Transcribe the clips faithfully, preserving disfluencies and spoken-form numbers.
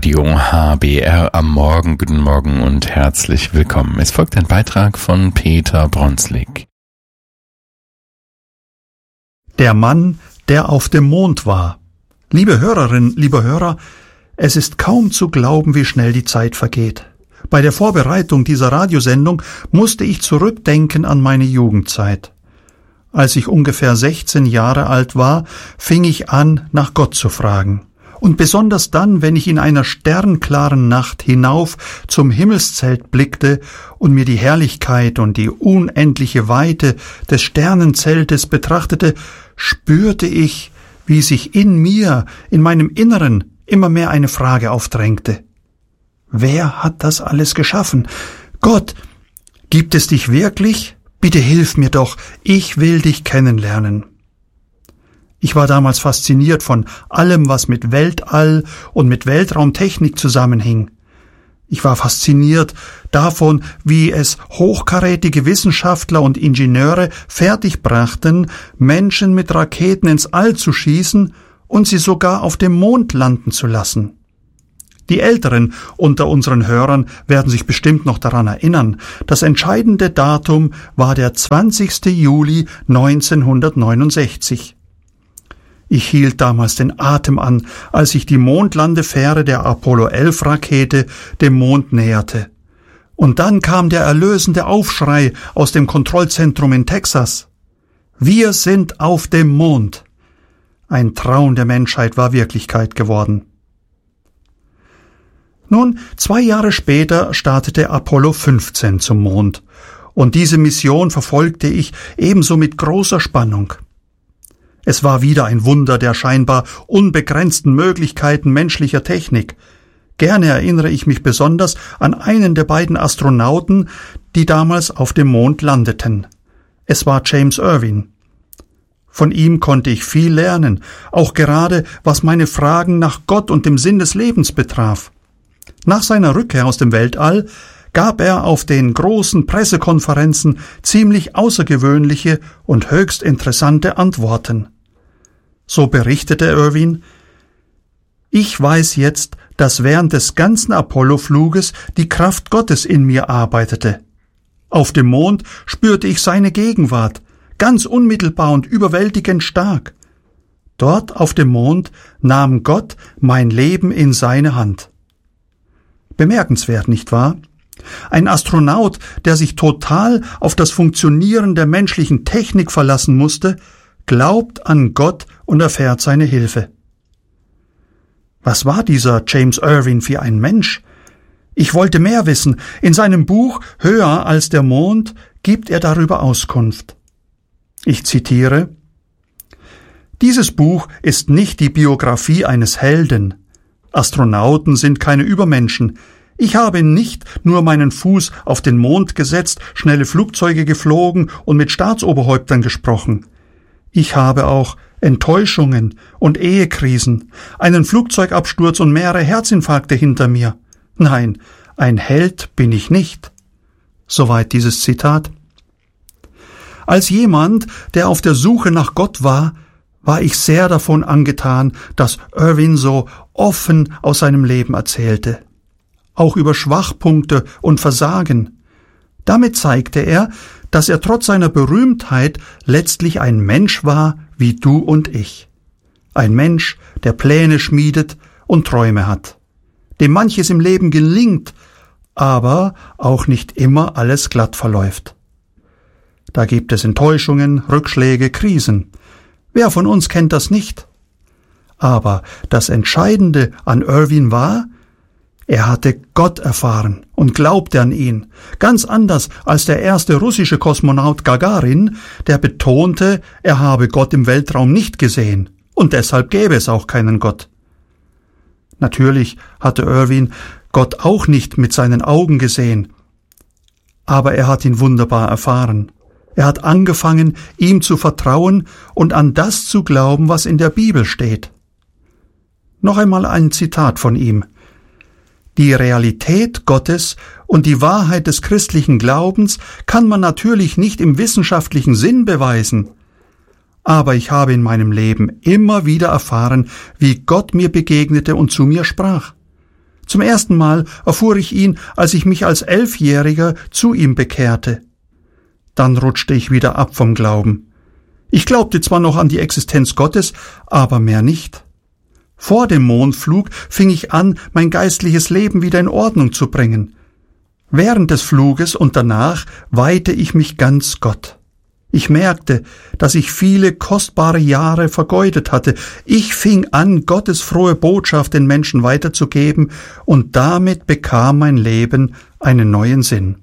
Radio H B R am Morgen. Guten Morgen und herzlich willkommen. Es folgt ein Beitrag von Peter Bronslik. Der Mann, der auf dem Mond war. Liebe Hörerin, lieber Hörer, es ist kaum zu glauben, wie schnell die Zeit vergeht. Bei der Vorbereitung dieser Radiosendung musste ich zurückdenken an meine Jugendzeit. Als ich ungefähr sechzehn Jahre alt war, fing ich an, nach Gott zu fragen. Und besonders dann, wenn ich in einer sternklaren Nacht hinauf zum Himmelszelt blickte und mir die Herrlichkeit und die unendliche Weite des Sternenzeltes betrachtete, spürte ich, wie sich in mir, in meinem Inneren, immer mehr eine Frage aufdrängte. Wer hat das alles geschaffen? Gott, gibt es dich wirklich? Bitte hilf mir doch, ich will dich kennenlernen. Ich war damals fasziniert von allem, was mit Weltall und mit Weltraumtechnik zusammenhing. Ich war fasziniert davon, wie es hochkarätige Wissenschaftler und Ingenieure fertigbrachten, Menschen mit Raketen ins All zu schießen und sie sogar auf dem Mond landen zu lassen. Die Älteren unter unseren Hörern werden sich bestimmt noch daran erinnern. Das entscheidende Datum war der zwanzigster Juli neunzehnhundertneunundsechzig. Ich hielt damals den Atem an, als sich die Mondlandefähre der Apollo elf Rakete dem Mond näherte. Und dann kam der erlösende Aufschrei aus dem Kontrollzentrum in Texas. Wir sind auf dem Mond. Ein Traum der Menschheit war Wirklichkeit geworden. Nun, zwei Jahre später startete Apollo fünfzehn zum Mond. Und diese Mission verfolgte ich ebenso mit großer Spannung. Es war wieder ein Wunder der scheinbar unbegrenzten Möglichkeiten menschlicher Technik. Gerne erinnere ich mich besonders an einen der beiden Astronauten, die damals auf dem Mond landeten. Es war James Irwin. Von ihm konnte ich viel lernen, auch gerade was meine Fragen nach Gott und dem Sinn des Lebens betraf. Nach seiner Rückkehr aus dem Weltall gab er auf den großen Pressekonferenzen ziemlich außergewöhnliche und höchst interessante Antworten. So berichtete Irwin: Ich weiß jetzt, dass während des ganzen Apollo-Fluges die Kraft Gottes in mir arbeitete. Auf dem Mond spürte ich seine Gegenwart, ganz unmittelbar und überwältigend stark. Dort auf dem Mond nahm Gott mein Leben in seine Hand. Bemerkenswert, nicht wahr? Ein Astronaut, der sich total auf das Funktionieren der menschlichen Technik verlassen musste, glaubt an Gott und erfährt seine Hilfe. Was war dieser James Irwin für ein Mensch? Ich wollte mehr wissen. In seinem Buch Höher als der Mond gibt er darüber Auskunft. Ich zitiere: Dieses Buch ist nicht die Biografie eines Helden. Astronauten sind keine Übermenschen. Ich habe nicht nur meinen Fuß auf den Mond gesetzt, schnelle Flugzeuge geflogen und mit Staatsoberhäuptern gesprochen. Ich habe auch Enttäuschungen und Ehekrisen, einen Flugzeugabsturz und mehrere Herzinfarkte hinter mir. Nein, ein Held bin ich nicht. Soweit dieses Zitat. Als jemand, der auf der Suche nach Gott war, war ich sehr davon angetan, dass Irwin so offen aus seinem Leben erzählte. Auch über Schwachpunkte und Versagen. Damit zeigte er, dass er trotz seiner Berühmtheit letztlich ein Mensch war wie du und ich. Ein Mensch, der Pläne schmiedet und Träume hat, dem manches im Leben gelingt, aber auch nicht immer alles glatt verläuft. Da gibt es Enttäuschungen, Rückschläge, Krisen. Wer von uns kennt das nicht? Aber das Entscheidende an Irwin war, er hatte Gott erfahren und glaubte an ihn, ganz anders als der erste russische Kosmonaut Gagarin, der betonte, er habe Gott im Weltraum nicht gesehen und deshalb gäbe es auch keinen Gott. Natürlich hatte Irwin Gott auch nicht mit seinen Augen gesehen, aber er hat ihn wunderbar erfahren. Er hat angefangen, ihm zu vertrauen und an das zu glauben, was in der Bibel steht. Noch einmal ein Zitat von ihm. Die Realität Gottes und die Wahrheit des christlichen Glaubens kann man natürlich nicht im wissenschaftlichen Sinn beweisen. Aber ich habe in meinem Leben immer wieder erfahren, wie Gott mir begegnete und zu mir sprach. Zum ersten Mal erfuhr ich ihn, als ich mich als Elfjähriger zu ihm bekehrte. Dann rutschte ich wieder ab vom Glauben. Ich glaubte zwar noch an die Existenz Gottes, aber mehr nicht. Vor dem Mondflug fing ich an, mein geistliches Leben wieder in Ordnung zu bringen. Während des Fluges und danach weihte ich mich ganz Gott. Ich merkte, dass ich viele kostbare Jahre vergeudet hatte. Ich fing an, Gottes frohe Botschaft den Menschen weiterzugeben, und damit bekam mein Leben einen neuen Sinn.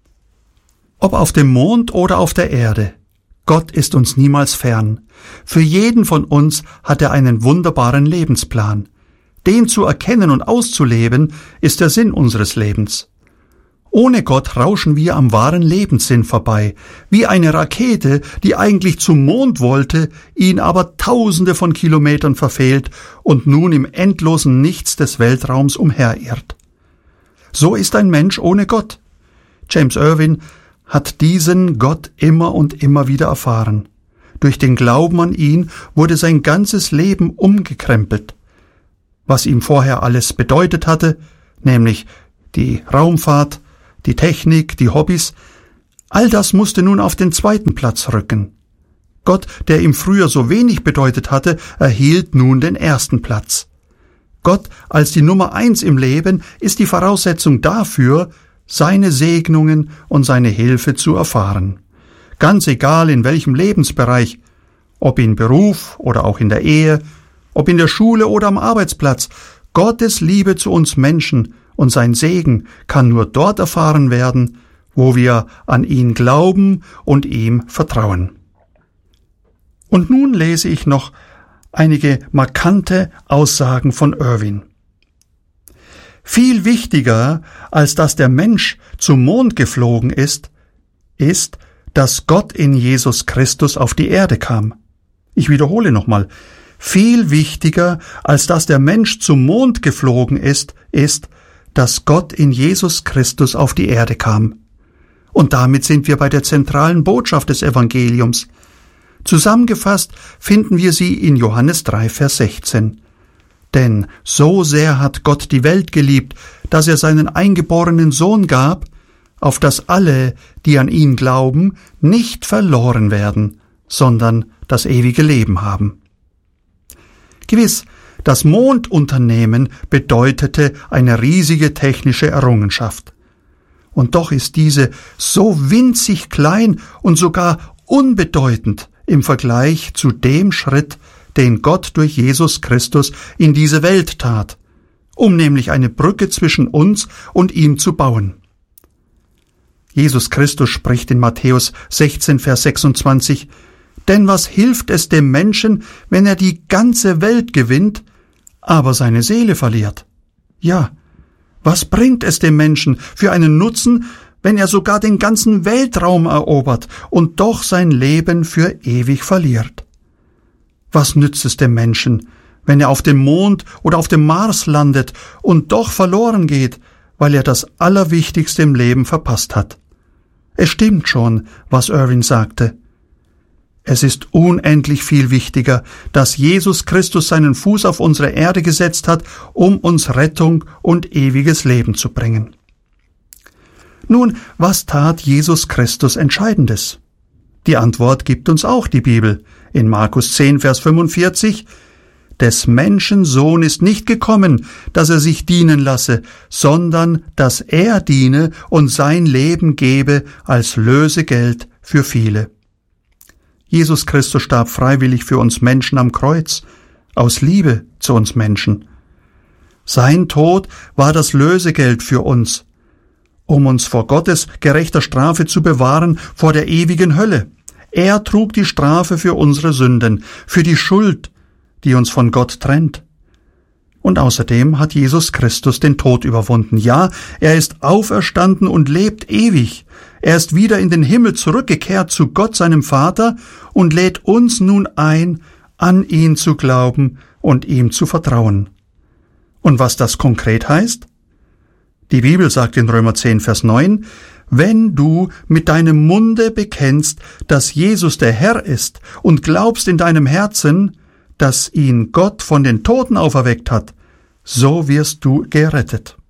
Ob auf dem Mond oder auf der Erde, Gott ist uns niemals fern. Für jeden von uns hat er einen wunderbaren Lebensplan. Den zu erkennen und auszuleben, ist der Sinn unseres Lebens. Ohne Gott rauschen wir am wahren Lebenssinn vorbei, wie eine Rakete, die eigentlich zum Mond wollte, ihn aber tausende von Kilometern verfehlt und nun im endlosen Nichts des Weltraums umherirrt. So ist ein Mensch ohne Gott. James Irwin hat diesen Gott immer und immer wieder erfahren. Durch den Glauben an ihn wurde sein ganzes Leben umgekrempelt. Was ihm vorher alles bedeutet hatte, nämlich die Raumfahrt, die Technik, die Hobbys, all das musste nun auf den zweiten Platz rücken. Gott, der ihm früher so wenig bedeutet hatte, erhielt nun den ersten Platz. Gott als die Nummer eins im Leben ist die Voraussetzung dafür, seine Segnungen und seine Hilfe zu erfahren. Ganz egal in welchem Lebensbereich, ob in Beruf oder auch in der Ehe, ob in der Schule oder am Arbeitsplatz, Gottes Liebe zu uns Menschen und sein Segen kann nur dort erfahren werden, wo wir an ihn glauben und ihm vertrauen. Und nun lese ich noch einige markante Aussagen von Irwin. Viel wichtiger, als dass der Mensch zum Mond geflogen ist, ist, dass Gott in Jesus Christus auf die Erde kam. Ich wiederhole nochmal. Viel wichtiger, als dass der Mensch zum Mond geflogen ist, ist, dass Gott in Jesus Christus auf die Erde kam. Und damit sind wir bei der zentralen Botschaft des Evangeliums. Zusammengefasst finden wir sie in Johannes drei, Vers sechzehn. Denn so sehr hat Gott die Welt geliebt, dass er seinen eingeborenen Sohn gab, auf dass alle, die an ihn glauben, nicht verloren werden, sondern das ewige Leben haben. Gewiss, das Mondunternehmen bedeutete eine riesige technische Errungenschaft. Und doch ist diese so winzig klein und sogar unbedeutend im Vergleich zu dem Schritt, den Gott durch Jesus Christus in diese Welt tat, um nämlich eine Brücke zwischen uns und ihm zu bauen. Jesus Christus spricht in Matthäus sechzehn, Vers sechsundzwanzig, denn was hilft es dem Menschen, wenn er die ganze Welt gewinnt, aber seine Seele verliert? Ja, was bringt es dem Menschen für einen Nutzen, wenn er sogar den ganzen Weltraum erobert und doch sein Leben für ewig verliert? Was nützt es dem Menschen, wenn er auf dem Mond oder auf dem Mars landet und doch verloren geht, weil er das Allerwichtigste im Leben verpasst hat? Es stimmt schon, was Irwin sagte. Es ist unendlich viel wichtiger, dass Jesus Christus seinen Fuß auf unsere Erde gesetzt hat, um uns Rettung und ewiges Leben zu bringen. Nun, was tat Jesus Christus Entscheidendes? Die Antwort gibt uns auch die Bibel. In Markus zehn, Vers fünfundvierzig, des Menschen Sohn ist nicht gekommen, dass er sich dienen lasse, sondern dass er diene und sein Leben gebe als Lösegeld für viele. Jesus Christus starb freiwillig für uns Menschen am Kreuz, aus Liebe zu uns Menschen. Sein Tod war das Lösegeld für uns, um uns vor Gottes gerechter Strafe zu bewahren, vor der ewigen Hölle. Er trug die Strafe für unsere Sünden, für die Schuld, die uns von Gott trennt. Und außerdem hat Jesus Christus den Tod überwunden. Ja, er ist auferstanden und lebt ewig. Er ist wieder in den Himmel zurückgekehrt zu Gott, seinem Vater, und lädt uns nun ein, an ihn zu glauben und ihm zu vertrauen. Und was das konkret heißt? Die Bibel sagt in Römer zehn, Vers neun, wenn du mit deinem Munde bekennst, dass Jesus der Herr ist und glaubst in deinem Herzen, dass ihn Gott von den Toten auferweckt hat, so wirst du gerettet.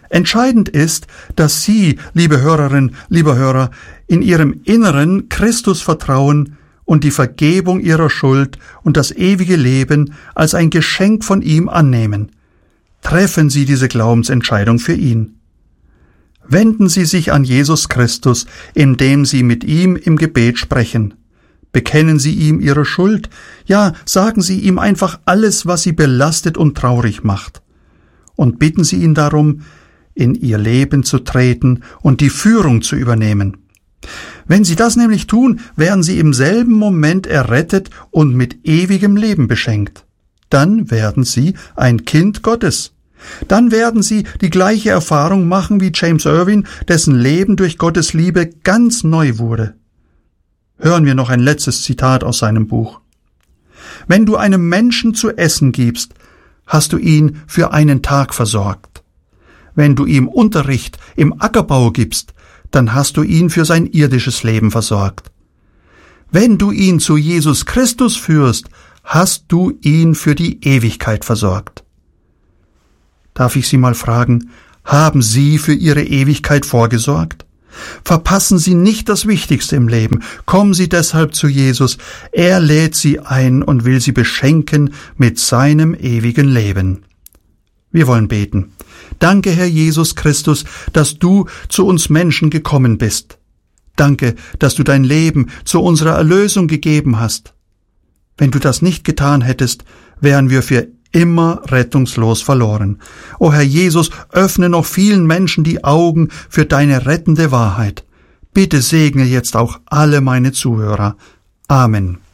Entscheidend ist, dass Sie, liebe Hörerin, lieber Hörer, in Ihrem Inneren Christus vertrauen und die Vergebung Ihrer Schuld und das ewige Leben als ein Geschenk von ihm annehmen. Treffen Sie diese Glaubensentscheidung für ihn. Wenden Sie sich an Jesus Christus, indem Sie mit ihm im Gebet sprechen. Bekennen Sie ihm Ihre Schuld, ja, sagen Sie ihm einfach alles, was Sie belastet und traurig macht. Und bitten Sie ihn darum, in Ihr Leben zu treten und die Führung zu übernehmen. Wenn Sie das nämlich tun, werden Sie im selben Moment errettet und mit ewigem Leben beschenkt. Dann werden Sie ein Kind Gottes. Dann werden Sie die gleiche Erfahrung machen wie James Irwin, dessen Leben durch Gottes Liebe ganz neu wurde. Hören wir noch ein letztes Zitat aus seinem Buch. Wenn du einem Menschen zu essen gibst, hast du ihn für einen Tag versorgt. Wenn du ihm Unterricht im Ackerbau gibst, dann hast du ihn für sein irdisches Leben versorgt. Wenn du ihn zu Jesus Christus führst, hast du ihn für die Ewigkeit versorgt. Darf ich Sie mal fragen, haben Sie für Ihre Ewigkeit vorgesorgt? Verpassen Sie nicht das Wichtigste im Leben. Kommen Sie deshalb zu Jesus. Er lädt Sie ein und will Sie beschenken mit seinem ewigen Leben. Wir wollen beten. Danke, Herr Jesus Christus, dass du zu uns Menschen gekommen bist. Danke, dass du dein Leben zu unserer Erlösung gegeben hast. Wenn du das nicht getan hättest, wären wir für immer rettungslos verloren. O Herr Jesus, öffne noch vielen Menschen die Augen für deine rettende Wahrheit. Bitte segne jetzt auch alle meine Zuhörer. Amen.